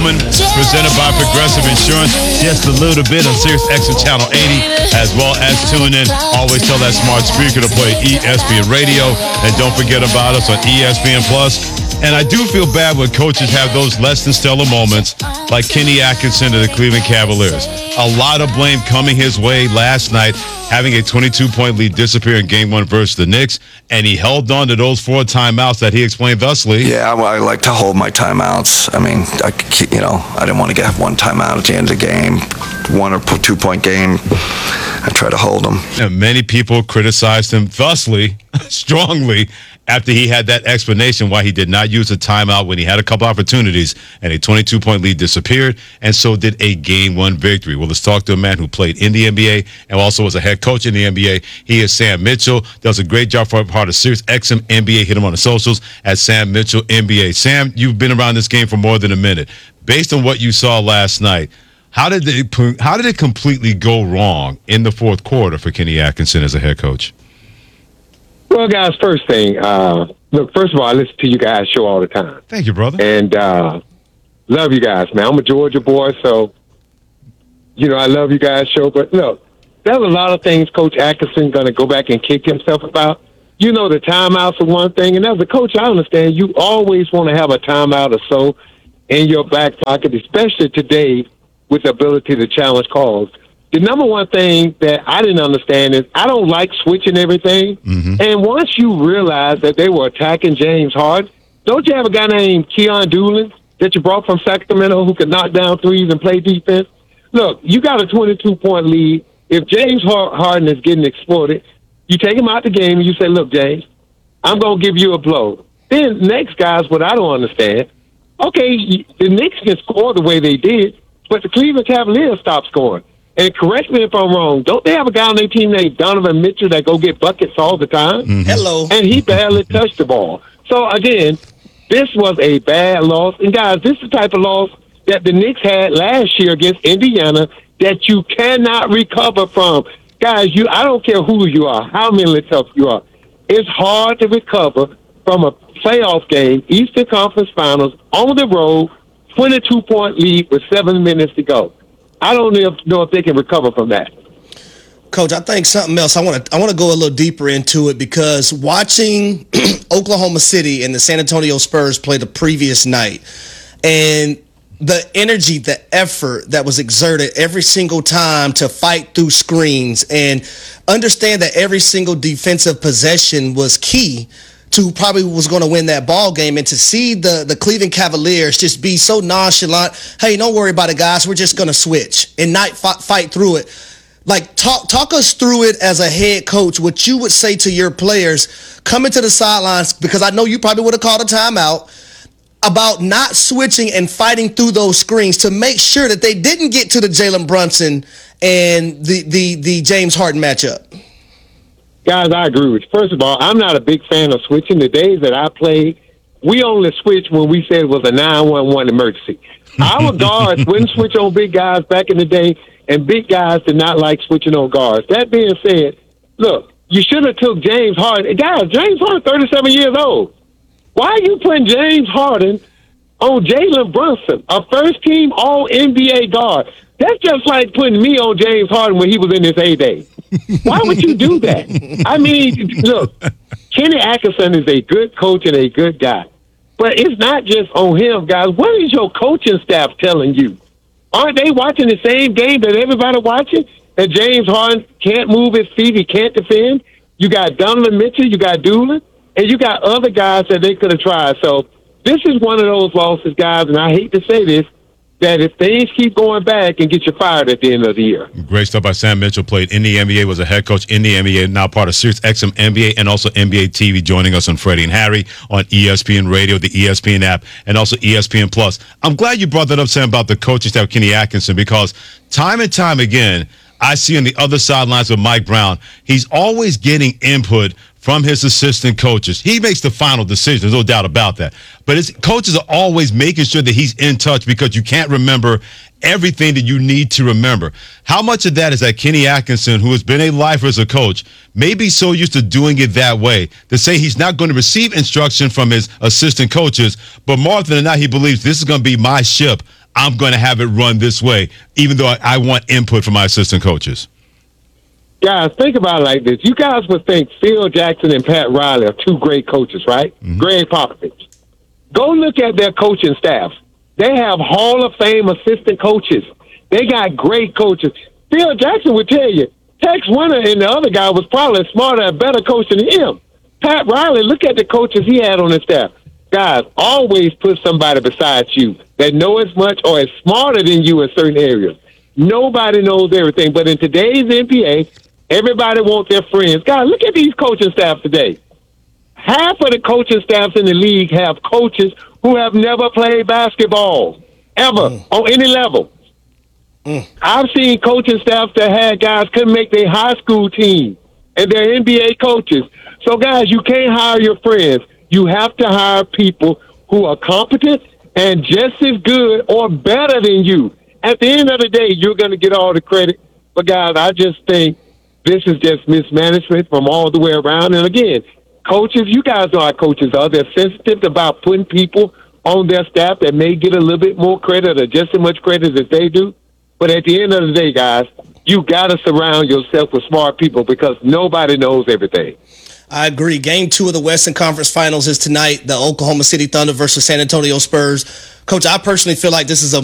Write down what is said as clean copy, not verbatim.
Woman, presented by Progressive Insurance, just a little bit on Sirius XM Channel 80, as well as tune in. Always tell that smart speaker to play ESPN Radio, and don't forget about us on ESPN Plus. And I do feel bad when coaches have those less than stellar moments, like Kenny Atkinson to the Cleveland Cavaliers. A lot of blame coming his way last night, having a 22-point lead disappear in Game 1 versus the Knicks, and he held on to those 4 timeouts that he explained thusly. Yeah, I like to hold my timeouts. I mean, I didn't want to get 1 timeout at the end of the game, 1 or 2 point game. I try to hold them. And many people criticized him thusly, strongly, after he had that explanation why he did not use a timeout when he had a couple opportunities and a 22-point lead disappeared, and so did a Game 1 victory. Well, let's talk to a man who played in the NBA and also was a head coach in the NBA. He is Sam Mitchell. Does a great job for part of Sirius XM NBA. Hit him on the socials at Sam Mitchell NBA. Sam, you've been around this game for more than a minute. Based on what you saw last night, how did it completely go wrong in the fourth quarter for Kenny Atkinson as a head coach? Well, guys, first thing, look, first of all, I listen to you guys' show all the time. Thank you, brother. And love you guys, man. I'm a Georgia boy, so, I love you guys' show. But, look, there's a lot of things Coach Atkinson going to go back and kick himself about. The timeouts are one thing. And as a coach, I understand you always want to have a timeout or so in your back pocket, especially today with the ability to challenge calls. The number one thing that I didn't understand is I don't like switching everything. Mm-hmm. And once you realize that they were attacking James Harden, don't you have a guy named Keon Doolin that you brought from Sacramento who could knock down threes and play defense? Look, you got a 22-point lead. If James Harden is getting exploited, you take him out the game and you say, look, James, I'm going to give you a blow. Then next, guys, what I don't understand, okay, the Knicks can score the way they did, but the Cleveland Cavaliers stopped scoring. And correct me if I'm wrong, don't they have a guy on their team named Donovan Mitchell that go get buckets all the time? Mm-hmm. Hello. And he barely touched the ball. So, again, this was a bad loss. And, guys, this is the type of loss that the Knicks had last year against Indiana that you cannot recover from. Guys, I don't care who you are, how mentally tough you are. It's hard to recover from a playoff game, Eastern Conference Finals, on the road, 22-point lead with 7 minutes to go. I don't know if they can recover from that. Coach, I think something else. I want to go a little deeper into it because watching Oklahoma City and the San Antonio Spurs play the previous night, and the energy, the effort that was exerted every single time to fight through screens and understand that every single defensive possession was key to probably was going to win that ball game, and to see the Cleveland Cavaliers just be so nonchalant. Hey, don't worry about it, guys. We're just going to switch and not fight through it. Like, talk us through it as a head coach, what you would say to your players coming to the sidelines, because I know you probably would have called a timeout, about not switching and fighting through those screens to make sure that they didn't get to the Jalen Brunson and the James Harden matchup. Guys, I agree with you. First of all, I'm not a big fan of switching. The days that I played, we only switched when we said it was a 911 emergency. Our guards wouldn't switch on big guys back in the day, and big guys did not like switching on guards. That being said, look, you should have took James Harden. Guys, James Harden, 37 years old. Why are you putting James Harden on Jalen Brunson, a first-team All-NBA guard? That's just like putting me on James Harden when he was in his heyday. Why would you do that? I mean, look, Kenny Atkinson is a good coach and a good guy. But it's not just on him, guys. What is your coaching staff telling you? Aren't they watching the same game that everybody watching? That James Harden can't move his feet, he can't defend. You got Donovan Mitchell, you got Doolin, and you got other guys that they could have tried. So this is one of those losses, guys, and I hate to say this, that if things keep going back and get you fired at the end of the year. Great stuff by Sam Mitchell. Played in the NBA, was a head coach in the NBA, now part of Sirius XM NBA and also NBA TV, joining us on Freddie and Harry on ESPN Radio, the ESPN app, and also ESPN Plus. I'm glad you brought that up, Sam, about the coaching staff, Kenny Atkinson, because time and time again, I see on the other sidelines with Mike Brown, he's always getting input from his assistant coaches. He makes the final decision, there's no doubt about that. But his coaches are always making sure that he's in touch, because you can't remember everything that you need to remember. How much of that is that Kenny Atkinson, who has been a lifer as a coach, may be so used to doing it that way, to say he's not going to receive instruction from his assistant coaches, but more often than not, he believes this is going to be my ship. I'm going to have it run this way, even though I want input from my assistant coaches. Guys, think about it like this. You guys would think Phil Jackson and Pat Riley are two great coaches, right? Mm-hmm. Greg Popovich. Go look at their coaching staff. They have Hall of Fame assistant coaches. They got great coaches. Phil Jackson would tell you, Tex Winter and the other guy was probably a smarter and better coach than him. Pat Riley, look at the coaches he had on his staff. Guys, always put somebody besides you that know as much or is smarter than you in certain areas. Nobody knows everything. But in today's NBA, everybody wants their friends. Guys, look at these coaching staffs today. Half of the coaching staffs in the league have coaches who have never played basketball, ever, on any level. I've seen coaching staffs that had guys couldn't make their high school team, and they're NBA coaches. So, guys, you can't hire your friends. You have to hire people who are competent and just as good or better than you. At the end of the day, you're going to get all the credit. But, guys, I just think this is just mismanagement from all the way around. And, again, coaches, you guys know how coaches are. They're sensitive about putting people on their staff that may get a little bit more credit or just as much credit as they do. But at the end of the day, guys, you got to surround yourself with smart people because nobody knows everything. I agree. Game 2 of the Western Conference Finals is tonight, the Oklahoma City Thunder versus San Antonio Spurs. Coach, I personally feel like this is a